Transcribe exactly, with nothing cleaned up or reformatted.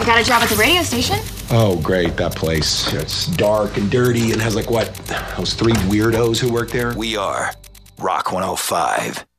I got a job at the radio station. Oh, great, that place. It's dark and dirty and has like what, those three weirdos who work there? We are Rock one oh five.